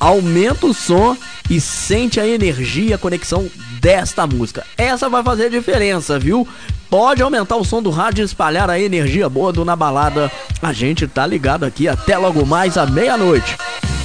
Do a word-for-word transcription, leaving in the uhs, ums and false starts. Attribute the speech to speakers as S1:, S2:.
S1: aumenta o som e sente a energia, a conexão desta música. Essa vai fazer a diferença, viu? Pode aumentar o som do rádio e espalhar a energia boa do Na Balada. A gente tá ligado aqui até logo mais à meia-noite.